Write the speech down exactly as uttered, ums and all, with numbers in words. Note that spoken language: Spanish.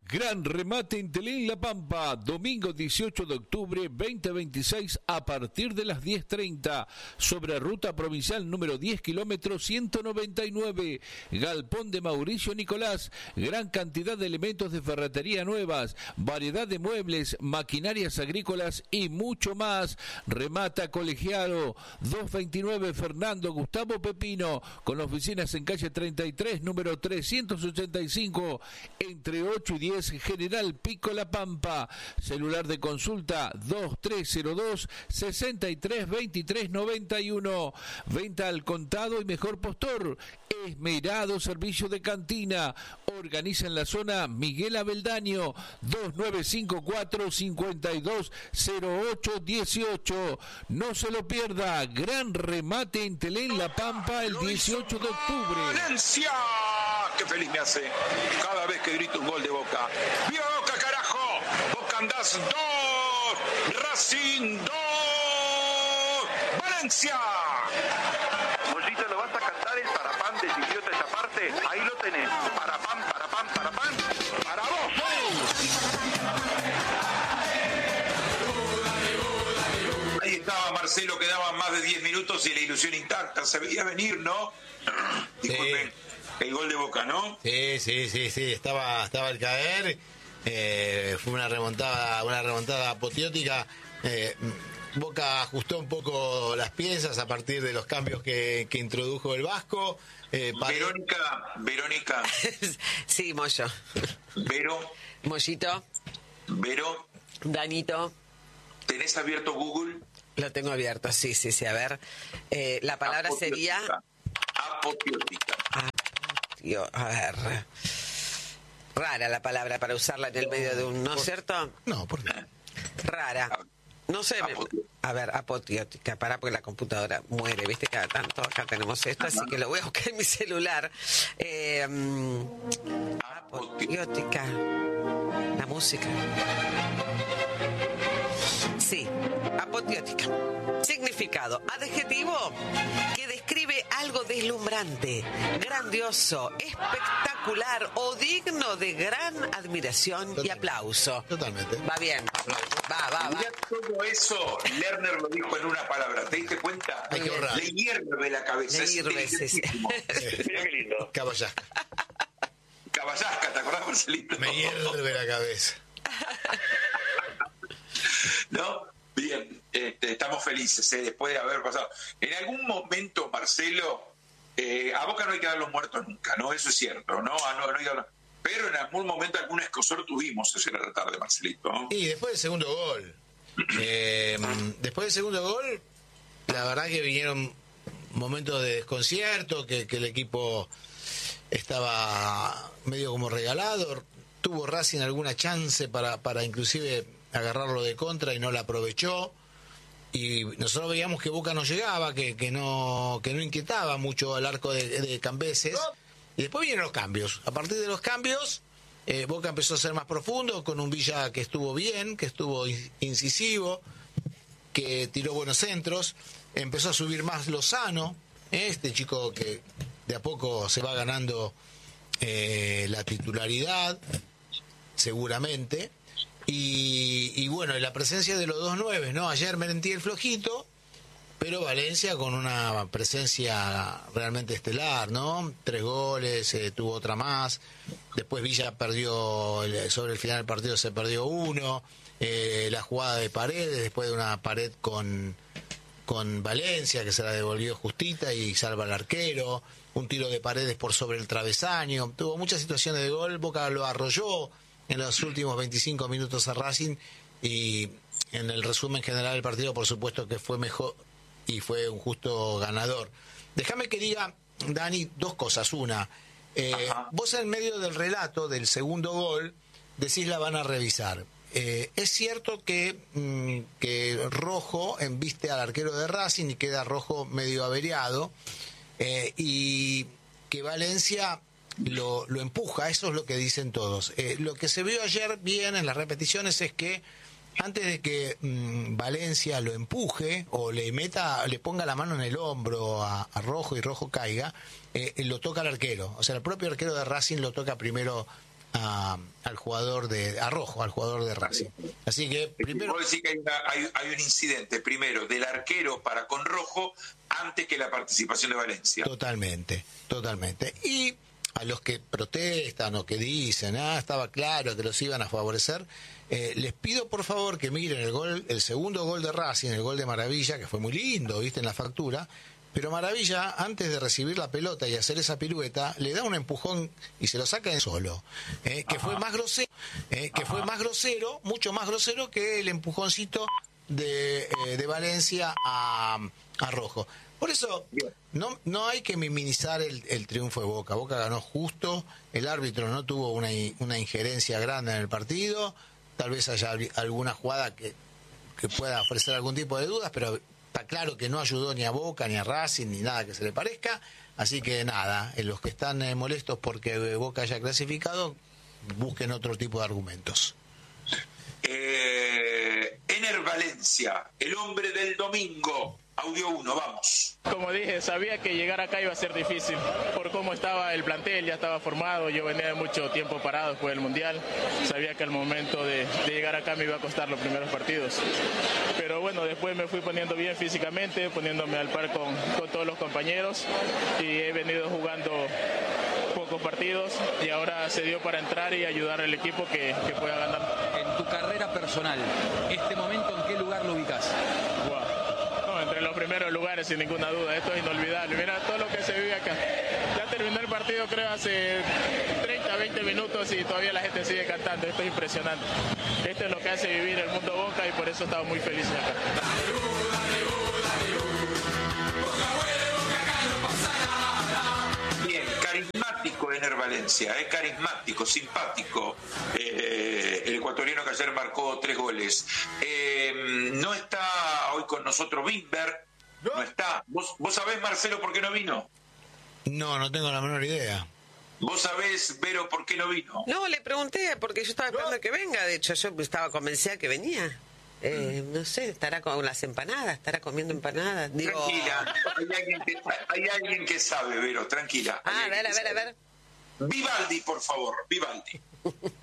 Gran remate en Telén La Pampa, domingo dieciocho de octubre veinte veintiséis a partir de las diez treinta, sobre ruta provincial número diez kilómetros ciento noventa y nueve, Galpón de Mauricio Nicolás, gran cantidad de elementos de ferretería nuevas, variedad de muebles, maquinarias agrícolas y mucho más. Remata Colegiado, doscientos veintinueve Fernando Gustavo Pepino, con oficinas en calle treinta y tres, número trescientos ochenta y cinco, entre ocho y diez, General Pico La Pampa. Celular de consulta dos tres cero dos, seis tres dos tres nueve uno. Venta al contado y mejor postor. Esmerado servicio de cantina. Organiza en la zona Miguel Abeldaño, dos nueve cinco cuatro, cinco dos cero ocho uno ocho. No se lo pierda. Gran remate en Telén La Pampa el dieciocho de octubre. ¡Valencia! ¡Qué feliz me hace cada vez que grito un gol de Boca! ¡Viva Boca, carajo! Boca andás dos, Racing dos, Valencia. Mollito, ¿lo vas a cantar el parapam del idiota esa parte? Ahí lo tenés. Parapam, parapam, parapam. Para vos. Ahí estaba Marcelo, quedaban más de diez minutos y la ilusión intacta. Se veía venir, ¿no? Disculpen. Sí. El gol de Boca, ¿no? Sí, sí, sí, sí, estaba, estaba al caer, eh, fue una remontada, una remontada apoteótica. eh, Boca ajustó un poco las piezas a partir de los cambios que, que introdujo el Vasco. Eh, para... Verónica, Verónica. Sí, Moyo. Vero. Mollito. Vero. Danito. ¿Tenés abierto Google? Lo tengo abierto, sí, sí, sí, a ver. Eh, la palabra apoteótica. Sería... Apoteótica. Ah. Yo, a ver, rara la palabra para usarla en el medio de un, ¿no es cierto? No, ¿por qué? Rara. No sé, me, a ver, apoteótica, para porque la computadora muere, viste, cada tanto acá tenemos esto, así que lo voy a buscar en mi celular. Eh, apoteótica, la música. Sí, apoteótica. Significado, adjetivo que describe algo deslumbrante, grandioso, espectacular o digno de gran admiración Totalmente. y aplauso. Totalmente. Va bien. Va, va, va. Mirá, todo eso, Lerner lo dijo en una palabra. ¿Te diste cuenta? Hay que ahorrar. Le hierve la cabeza. Le hierve, sí, sí. Mira qué lindo. Caballasca. Caballasca, ¿te acordás, Marcelito? Me hierve la cabeza. ¿No? Bien, este, estamos felices, ¿eh? Después de haber pasado. En algún momento, Marcelo, eh, a Boca no hay que dar los muertos nunca, ¿no? Eso es cierto, ¿no? Ah, no, no hay que dar... Pero en algún momento algún escosor tuvimos ayer a la tarde, Marcelito, ¿no? Y después del segundo gol. Eh, después del segundo gol, la verdad que vinieron momentos de desconcierto, que, que el equipo estaba medio como regalado. Tuvo Racing alguna chance para, para inclusive agarrarlo de contra y no la aprovechó. Y nosotros veíamos que Boca no llegaba, que, que no que no inquietaba mucho al arco de, de Cambeses. Y después vienen los cambios. A partir de los cambios, eh, Boca empezó a ser más profundo, con un Villa que estuvo bien, que estuvo incisivo, que tiró buenos centros. Empezó a subir más Lozano, ¿eh? Este chico que de a poco se va ganando eh, la titularidad, seguramente. Y, y bueno, la presencia de los dos nueves, ¿no? Ayer Merentiel flojito, pero Valencia con una presencia realmente estelar, ¿no? Tres goles, eh, tuvo otra más. Después Villa perdió, sobre el final del partido se perdió uno. Eh, la jugada de Paredes, después de una pared con, con Valencia, que se la devolvió justita y salva al arquero. Un tiro de Paredes por sobre el travesaño. Tuvo muchas situaciones de gol, Boca lo arrolló en los últimos veinticinco minutos a Racing, y en el resumen general del partido, por supuesto que fue mejor y fue un justo ganador. Déjame que diga, Dani, dos cosas. Una, eh, vos en medio del relato del segundo gol decís la van a revisar. Eh, es cierto que, mmm, que Rojo embiste al arquero de Racing y queda Rojo medio averiado, eh, y que Valencia lo, lo empuja, eso es lo que dicen todos. Eh, lo que se vio ayer bien en las repeticiones es que antes de que mmm, Valencia lo empuje o le meta, le ponga la mano en el hombro a, a Rojo y Rojo caiga, eh, lo toca el arquero. O sea, el propio arquero de Racing lo toca primero a, al jugador de a Rojo, al jugador de Racing. Así que primero puedo decir que hay, una, hay, hay un incidente primero del arquero para con Rojo antes que la participación de Valencia. Totalmente, totalmente. Y a los que protestan o que dicen, ah, estaba claro que los iban a favorecer, eh, les pido por favor que miren el gol, el segundo gol de Racing, el gol de Maravilla, que fue muy lindo, viste en la factura. Pero Maravilla, antes de recibir la pelota y hacer esa pirueta, le da un empujón y se lo saca en solo, eh, que fue más grosero, eh, que fue más grosero, mucho más grosero que el empujoncito de, eh, de Valencia a, a Rojo. Por eso no no hay que minimizar el, el triunfo de Boca. Boca ganó justo, el árbitro no tuvo una, una injerencia grande en el partido, tal vez haya alguna jugada que, que pueda ofrecer algún tipo de dudas, pero está claro que no ayudó ni a Boca, ni a Racing, ni nada que se le parezca. Así que nada, los que están eh, molestos porque Boca haya clasificado, busquen otro tipo de argumentos. Eh, Ener Valencia, el hombre del domingo. Audio uno, vamos. Como dije, sabía que llegar acá iba a ser difícil por cómo estaba el plantel, ya estaba formado, yo venía de mucho tiempo parado después del Mundial, sabía que al momento de, de llegar acá me iba a costar los primeros partidos, pero bueno, después me fui poniendo bien físicamente, poniéndome al par con, con todos los compañeros y he venido jugando pocos partidos y ahora se dio para entrar y ayudar al equipo que, que pueda ganar. En tu carrera personal, ¿este momento en qué lugar lo ubicas? Wow. Entre los primeros lugares, sin ninguna duda. Esto es inolvidable. Mira todo lo que se vive acá. Ya terminó el partido, creo, hace treinta, veinte minutos y todavía la gente sigue cantando. Esto es impresionante. Esto es lo que hace vivir el mundo Boca y por eso estamos muy felices acá. Bien, carismático Ener Valencia, es eh, carismático, simpático. Eh, el ecuatoriano que ayer marcó tres goles. Eh, no está hoy con nosotros Wimber, no, no está. ¿Vos, ¿Vos sabés, Marcelo, por qué no vino? No, no tengo la menor idea. ¿Vos sabés, Vero, por qué no vino? No, le pregunté, porque yo estaba esperando ¿No? que venga. De hecho, yo estaba convencida que venía. Eh, no sé, estará con las empanadas, estará comiendo empanadas. Digo... Tranquila, hay alguien, que, hay alguien que sabe, Vero, tranquila. Ah, a ver, a ver, a ver. Vivaldi, por favor, Vivaldi.